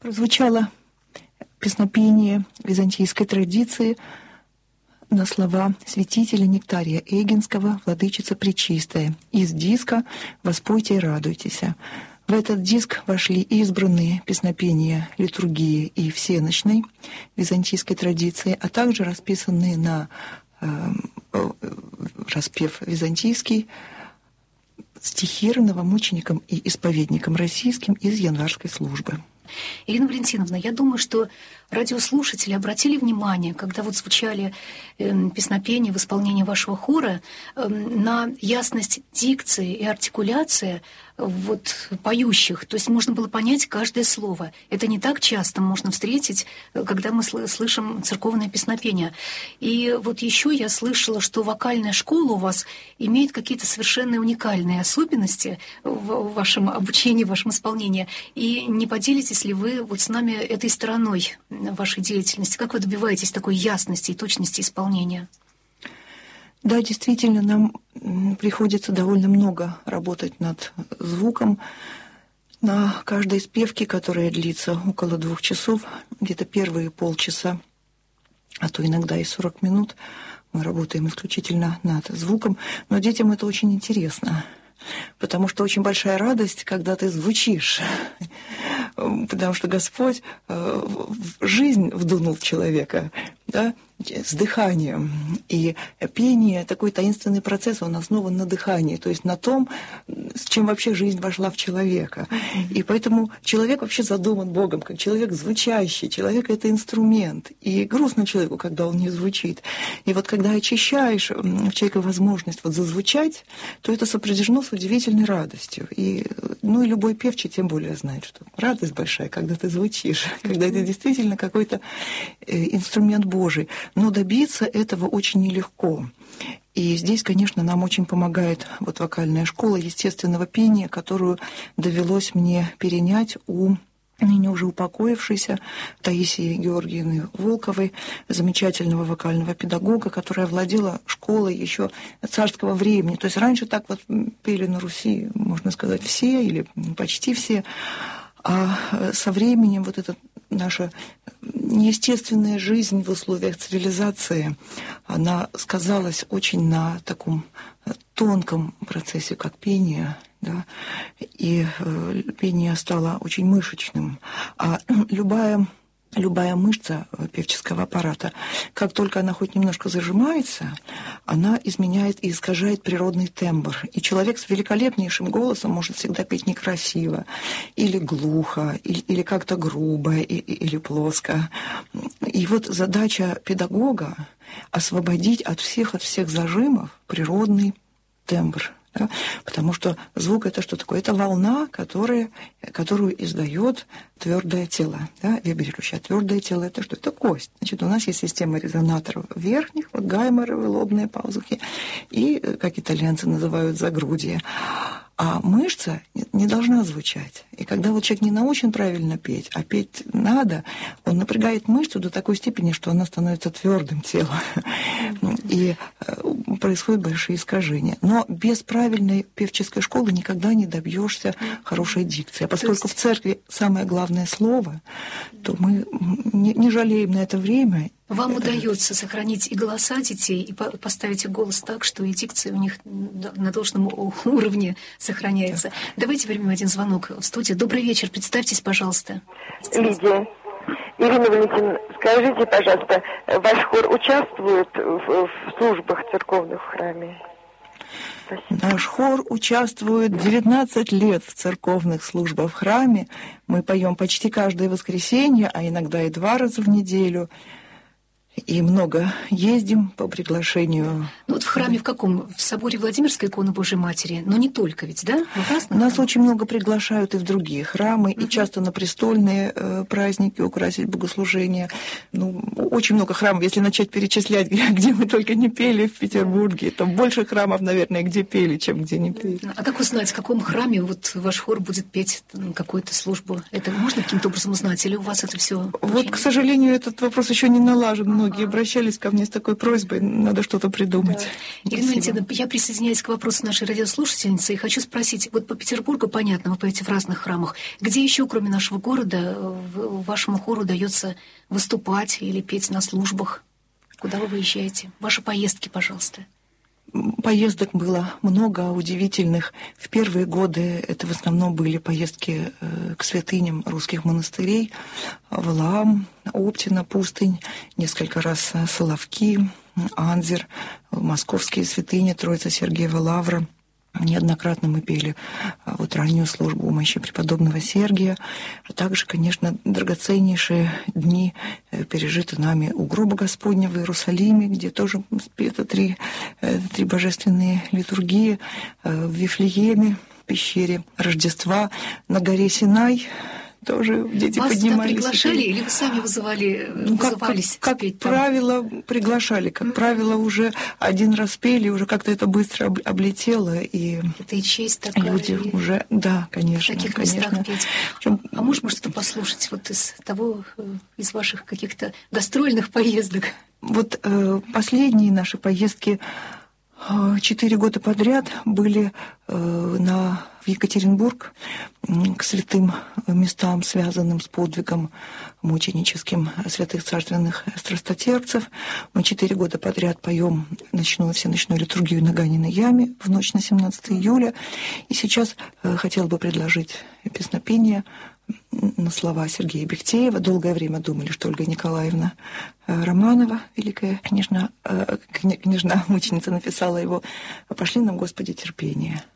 Прозвучало песнопение византийской традиции на слова святителя Нектария Эгинского «Владычица Пречистая» из диска «Воспойте и радуйтесь». В этот диск вошли избранные песнопения литургии и всеночной византийской традиции, а также расписанные на распев византийский стихи новомученикам и исповедникам российским из январской службы. Ирина Валентиновна, я думаю, что радиослушатели обратили внимание, когда вот звучали песнопения в исполнении вашего хора, на ясность дикции и артикуляции вот поющих. То есть можно было понять каждое слово. Это не так часто можно встретить, когда мы слышим церковное песнопение. И вот еще я слышала, что вокальная школа у вас имеет какие-то совершенно уникальные особенности в вашем обучении, в вашем исполнении. И не поделитесь ли вы вот с нами этой стороной вашей деятельности? Как вы добиваетесь такой ясности и точности исполнения? Да, действительно, нам приходится довольно много работать над звуком. На каждой спевке, которая длится около 2 часов, где-то первые полчаса, а то иногда и 40 минут, мы работаем исключительно над звуком. Но детям это очень интересно, потому что очень большая радость, когда ты звучишь, потому что Господь жизнь вдунул в человека, да, с дыханием. И пение, такой таинственный процесс, он основан на дыхании, то есть на том, с чем вообще жизнь вошла в человека. И поэтому человек вообще задуман Богом, как человек звучащий, человек — это инструмент. И грустно человеку, когда он не звучит. И вот когда очищаешь в человека возможность вот зазвучать, то это сопряжено с удивительной радостью. И, ну, и любой певчий тем более знает, что радость большая, когда ты звучишь, когда это действительно какой-то инструмент Божий. Но добиться этого очень нелегко. И здесь, конечно, нам очень помогает вот вокальная школа естественного пения, которую довелось мне перенять у ныне уже упокоившейся Таисии Георгиевны Волковой, замечательного вокального педагога, которая владела школой еще царского времени. То есть раньше так вот пели на Руси, можно сказать, все или почти все. А со временем вот эта наша неестественная жизнь в условиях цивилизации, она сказалась очень на таком тонком процессе, как пение, да, и пение стало очень мышечным. А любая мышца певческого аппарата, как только она хоть немножко зажимается, она изменяет и искажает природный тембр. И человек с великолепнейшим голосом может всегда петь некрасиво, или глухо, или как-то грубо, или плоско. И вот задача педагога — освободить от всех зажимов природный тембр. Да? Потому что звук — это что такое? Это волна, которую издает твердое тело, да, вибрирующее. Твердое тело — это что? Это кость. Значит, у нас есть система резонаторов верхних, вот гайморовые, лобные пазухи, и, как итальянцы называют, загрудье. А мышца не должна звучать. И когда вот человек не научен правильно петь, а петь надо, он напрягает мышцу до такой степени, что она становится твердым телом. И происходят большие искажения. Но без правильной певческой школы никогда не добьешься хорошей дикции. А поскольку в церкви самое главное слово, то мы не жалеем на это время. Вам удается сохранить и голоса детей, и поставить их голос так, что и дикция у них на должном уровне сохраняется. Да. Давайте примем один звонок в студию. Добрый вечер, представьтесь, пожалуйста. Лидия. Ирина Валентиновна, скажите, пожалуйста, ваш хор участвует в службах церковных в храме? Спасибо. Наш хор участвует 19 лет в церковных службах в храме. Мы поем почти каждое воскресенье, а иногда и 2 раза в неделю. И много ездим по приглашению. Ну вот в храме в каком? В соборе Владимирской иконы Божией Матери? Но не только ведь, да? Нас очень много приглашают и в другие храмы, и часто на престольные праздники украсить богослужения. Ну, очень много храмов, если начать перечислять, где мы только не пели в Петербурге. Там больше храмов, наверное, где пели, чем где не пели. А как узнать, в каком храме вот ваш хор будет петь какую-то службу? Это можно каким-то образом узнать? Или у вас это все? Вот, к сожалению, этот вопрос еще не налажен многие обращались ко мне с такой просьбой, надо что-то придумать. Да. Ирина Валентиновна, я присоединяюсь к вопросу нашей радиослушательницы и хочу спросить, вот по Петербургу, понятно, вы поете в разных храмах, где еще, кроме нашего города, вашему хору удается выступать или петь на службах? Куда вы выезжаете? Ваши поездки, пожалуйста. Поездок было много, удивительных. В первые годы это в основном были поездки к святыням русских монастырей. Валаам, Оптина, Пустынь, несколько раз Соловки, Анзер, московские святыни, Троица Сергиева Лавра. Неоднократно мы пели вот раннюю службу у мощи преподобного Сергия, а также, конечно, драгоценнейшие дни пережиты нами у гроба Господня в Иерусалиме, где тоже спето три божественные литургии, в Вифлееме, в пещере Рождества, на горе Синай. Тоже дети вас поднимались. Вас приглашали или вы сами вызывались? Как правило, приглашали. Как правило, уже один раз пели, уже как-то это быстро облетело. И это и честь такая. Люди уже, да, конечно. В таких местах петь. А можем что-то послушать вот из ваших каких-то гастрольных поездок? Вот последние наши поездки 4 года подряд были в Екатеринбург к святым местам, связанным с подвигом мученическим святых царственных страстотерпцев. Мы 4 года подряд поем всеночную литургию на Ганиной яме в ночь на 17 июля. И сейчас хотела бы предложить песнопение на слова Сергея Бехтеева. Долгое время думали, что Ольга Николаевна Романова, великая княжна-мученица, написала его. «Пошли нам, Господи, терпение».